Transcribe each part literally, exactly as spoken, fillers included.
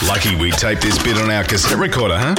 Lucky we taped this bit on our cassette recorder, huh?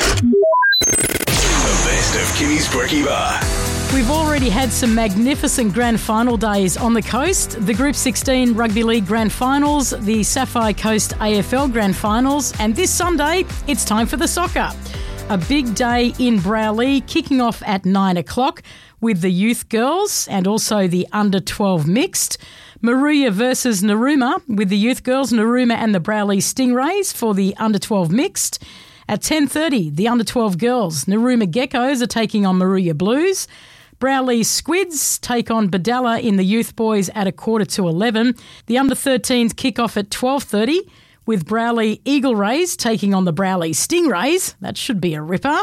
The best of Kimmy's Brekkie Bar. We've already had some magnificent grand final days on the coast. The Group sixteen Rugby League Grand Finals, the Sapphire Coast A F L Grand Finals, and this Sunday, it's time for the soccer. A big day in Browley, kicking off at nine o'clock with the youth girls and also the under twelve mixed. Moruya versus Narooma with the youth girls, Narooma and the Browley Stingrays for the under twelve mixed. At ten thirty, the under twelve girls, Narooma Geckos are taking on Moruya Blues. Browley Squids take on Badalla in the youth boys at a quarter to eleven. The under thirteens kick off at twelve thirty with Browley Eagle Rays taking on the Browley Stingrays. That should be a ripper.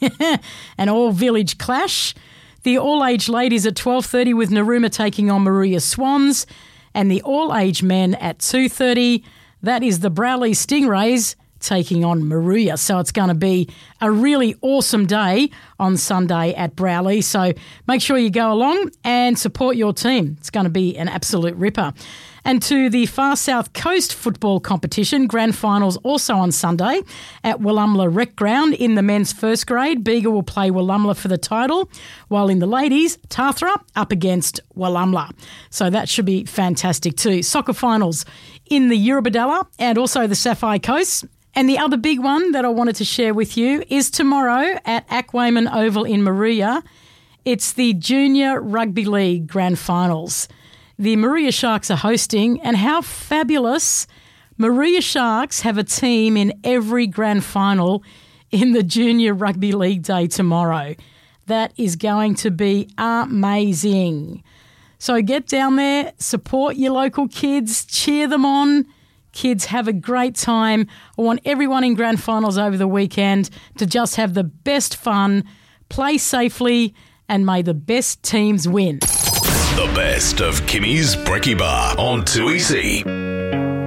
An all-village clash. The all-age ladies at twelve thirty with Narooma taking on Moruya Swans. And the all-age men at two thirty, that is the Browley Stingrays taking on Moruya. So it's going to be a really awesome day on Sunday at Browley. So make sure you go along and support your team. It's going to be an absolute ripper. And to the Far South Coast football competition, grand finals also on Sunday at Wallumbla Rec Ground in the men's first grade. Bega will play Wallumbla for the title, while in the ladies, Tathra up against Wallumbla. So that should be fantastic too. Soccer finals in the Eurobadalla and also the Sapphire Coast. And the other big one that I wanted to share with you is tomorrow at Ackwayman Oval in Moruya. It's the Junior Rugby League Grand Finals. The Moruya Sharks are hosting, and how fabulous. Moruya Sharks have a team in every grand final in the Junior Rugby League Day tomorrow. That is going to be amazing. So get down there, support your local kids, cheer them on. Kids, have a great time. I want everyone in grand finals over the weekend to just have the best fun, play safely, and may the best teams win. The best of Kimmy's Brekkie Bar on two E C.